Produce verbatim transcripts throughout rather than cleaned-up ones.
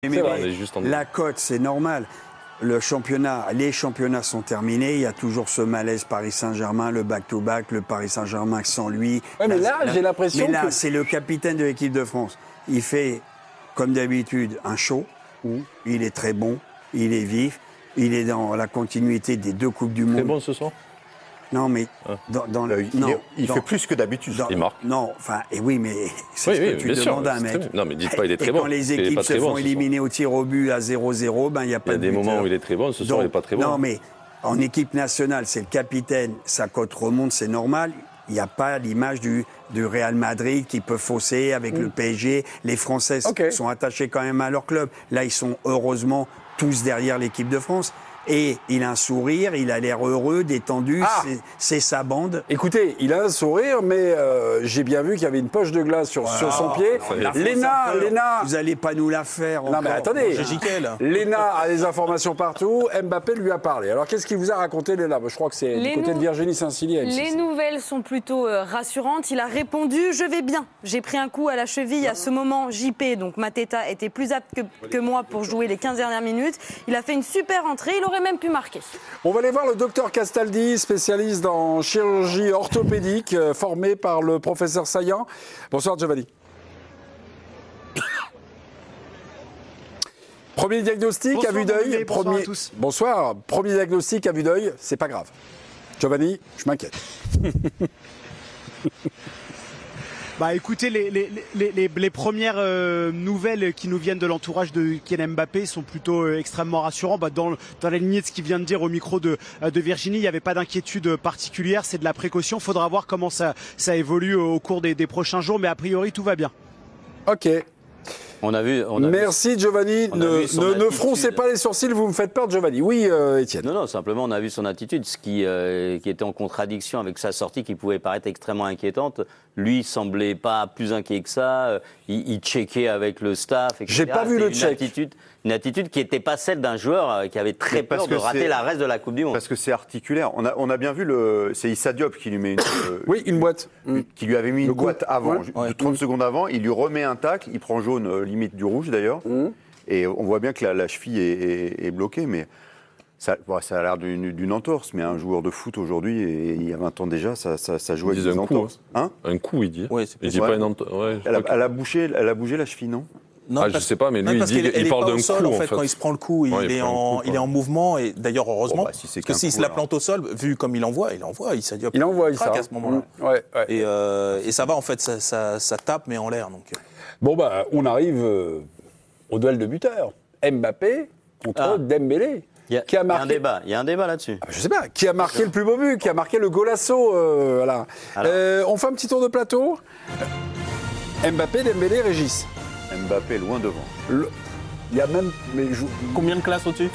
Mais, mais juste en... La cote, c'est normal. Le championnat, les championnats sont terminés. Il y a toujours ce malaise Paris Saint-Germain, le back-to-back, le Paris Saint-Germain sans lui. Ouais, mais là, là j'ai l'impression Mais là, que... c'est le capitaine de l'équipe de France. Il fait, comme d'habitude, un show. Mmh. Il est très bon, il est vif. Il est dans la continuité des deux Coupes du Monde. Très bon ce soir. Non, mais dans, dans le, il, non, est, il dans, fait plus que d'habitude. Il marque. Non, enfin, et oui, mais c'est oui, ce que oui, tu demandes à un mec. Non, mais dites pas, il est très et bon. Quand les équipes se font bon, éliminer au tir au but à zéro zéro, ben il n'y a pas de. Il y a des moments où il est très bon. Ce soir, Donc, il n'est pas très bon. Non, mais en équipe nationale, c'est le capitaine. Sa cote remonte, c'est normal. Il n'y a pas l'image du, du Real Madrid qui peut fausser avec mm. le P S G. Les Français okay. sont attachés quand même à leur club. Là, ils sont heureusement tous derrière l'équipe de France. Et il a un sourire, il a l'air heureux, détendu, ah c'est sa bande. Écoutez, il a un sourire, mais euh, j'ai bien vu qu'il y avait une poche de glace sur, voilà. sur son pied. Léna, Léna... Vous n'allez pas nous la faire encore. Non mais attendez, Léna a des informations partout, Mbappé lui a parlé. Alors qu'est-ce qu'il vous a raconté, Léna? Je crois que c'est du côté nou... de Virginie Saint-Cyr. Les nouvelles sont plutôt euh, rassurantes. Il a répondu « Je vais bien. J'ai pris un coup à la cheville à ce moment. J P, donc Mateta, était plus apte que, que moi pour jouer les quinze dernières minutes. Il a fait une super entrée. Il aurait même pu marquer. » On va aller voir le docteur Castaldi, spécialiste en chirurgie orthopédique, euh, formé par le professeur Saillant. Bonsoir Giovanni. Premier diagnostic Bonsoir, à vue d'œil. Bonsoir premier... à tous. Bonsoir. Premier diagnostic à vue d'œil, c'est pas grave. Giovanni, je m'inquiète. Bah écoutez, les, les, les, les, les premières euh, nouvelles qui nous viennent de l'entourage de Kylian Mbappé sont plutôt euh, extrêmement rassurantes. Bah, dans, dans la lignée de ce qu'il vient de dire au micro de, de Virginie, il n'y avait pas d'inquiétude particulière, c'est de la précaution. Il faudra voir comment ça, ça évolue au cours des, des prochains jours, mais a priori tout va bien. Ok. On a vu, on a Merci vu, Giovanni, ne, ne, ne froncez pas les sourcils, vous me faites peur Giovanni. Oui euh, Étienne. Non, non, simplement on a vu son attitude, ce qui, euh, qui était en contradiction avec sa sortie qui pouvait paraître extrêmement inquiétante. Lui semblait pas plus inquiet que ça, il, il checkait avec le staff, et cetera. J'ai pas vu le check. Attitude, une attitude qui n'était pas celle d'un joueur qui avait très peur de rater la reste de la Coupe du Monde. Parce que c'est articulaire. On a, on a bien vu, le, c'est Issa Diop qui lui met une... Euh, oui, une boîte. Qui lui avait mis le une boîte avant, ouais. trente secondes avant, il lui remet un tacle, il prend jaune, euh, limite du rouge d'ailleurs, mmh. et on voit bien que la, la cheville est, est, est bloquée, mais ça, bon, ça a l'air d'une, d'une entorse, mais un joueur de foot aujourd'hui, et il y a vingt ans déjà, ça, ça, ça jouait avec des entorses. Hein un coup, il dit. Ouais, il dit ouais. pas une entorse. Ouais, elle, a, elle, a bougé, elle a bougé la cheville, non? Non, ah, je sais pas, mais lui, il, dit, il parle d'un coup. Sol, en fait, en fait. Quand il se prend le coup, il, ouais, il, est, en, coup, il est en mouvement. Et d'ailleurs, heureusement, bon, bah, si parce que s'il se la plante au sol, vu comme il envoie, il envoie, il s'adiope. Il envoie, il craque à ce moment-là. Mmh. Ouais, ouais. Et, euh, et ça va, en fait, ça, ça, ça tape, mais en l'air. Donc. Bon, bah, on arrive euh, au duel de buteurs. Mbappé contre ah. Dembélé. Il y a, qui a marqué... il y a un débat, il y a un débat là-dessus. Ah, je sais pas, qui a marqué le plus beau but, qui a marqué le golasso. Euh, voilà. euh, on fait un petit tour de plateau. Mbappé, Dembélé, Régis. Mbappé loin devant. Le... Il y a même... Mais je... Combien de classes au-dessus?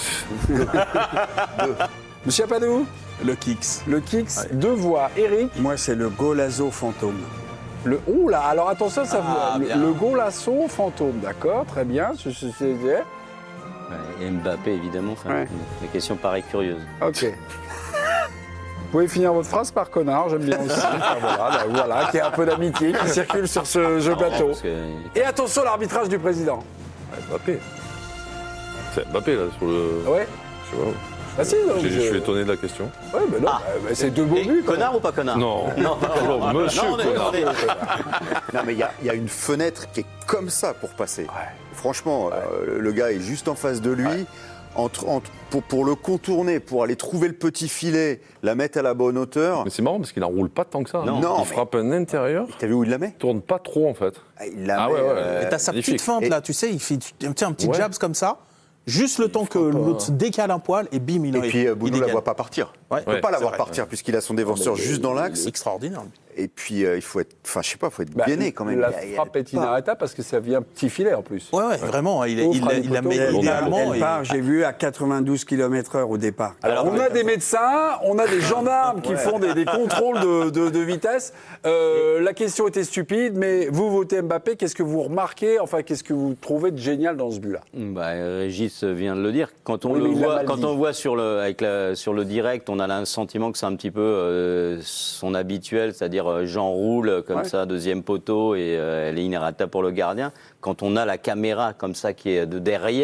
Monsieur Apadou? Le Kix. Le Kix, ouais. Deux voix. Eric? Moi, c'est le golazo fantôme. Le... Ouh là, alors attention, ça ah, le, le golasso fantôme, d'accord, très bien. Je, je, je, je... Ouais, Mbappé, évidemment, enfin, ouais. La question paraît curieuse. Ok. Vous pouvez finir votre phrase par connard, j'aime bien aussi. Enfin, voilà, ben, voilà, qu'il y a un peu d'amitié qui circule sur ce jeu plateau. Que... Et attention, l'arbitrage du président. Ouais, Mbappé. C'est Mbappé, là, sur le... Ouais. Je sais pas. Ah si, donc, je... je... je suis étonné de la question. Ouais, mais non, ah. bah, c'est deux beaux buts. Connard ou pas connard? Non. Non, non, non, monsieur non, connard. Est... non, mais il y, y a une fenêtre qui est comme ça pour passer. Ouais. Franchement, ouais. euh, le gars est juste en face de lui. Ouais. Entre, entre, pour, pour le contourner, pour aller trouver le petit filet, la mettre à la bonne hauteur. Mais c'est marrant parce qu'il n'enroule pas tant que ça. Non, non il frappe un intérieur. T'as vu où il la met? Il tourne pas trop en fait. Il la ah met, ouais, ouais. Euh, et t'as sa petite feinte et... là, tu sais, il fait un petit ouais. jabs comme ça. Juste le il temps que l'autre se décale un poil et bim, il Et puis Boudou ne la voit pas partir. Ouais. Il ne peut ouais, pas la voir vrai, partir ouais. puisqu'il a son défenseur non, juste dans l'axe. C'est extraordinaire. Et puis euh, il faut être, enfin je sais pas, il faut être bah, bien né quand même. La il y a, frappe est inarrêtable parce que ça vient petit filet en plus. Ouais, ouais, vraiment, il, il, il, il la met idéalement. Elle part, j'ai vu à quatre-vingt-douze kilomètres heure au départ. Alors on a des médecins, on a des gendarmes qui font des, des contrôles de, de, de vitesse. Euh, la question était stupide, mais vous votez Mbappé, qu'est-ce que vous remarquez, enfin qu'est-ce que vous trouvez de génial dans ce but-là? Bah, Régis vient de le dire. Quand on oui, le voit, quand on voit sur le, avec la, sur le direct, on on a le sentiment que c'est un petit peu euh, son habituel, c'est-à-dire euh, j'enroule comme ouais. ça, deuxième poteau, et euh, elle est inératable pour le gardien. Quand on a la caméra comme ça qui est de derrière,